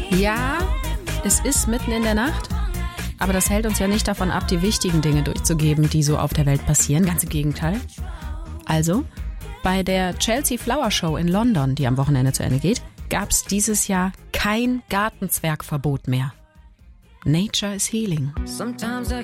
Ja, es ist mitten in der Nacht, aber das hält uns ja nicht davon ab, die wichtigen Dinge durchzugeben, die so auf der Welt passieren. Ganz im Gegenteil. Also, bei der Chelsea Flower Show in London, die am Wochenende zu Ende geht, gab es dieses Jahr kein Gartenzwergverbot mehr. Nature is healing. Sometimes I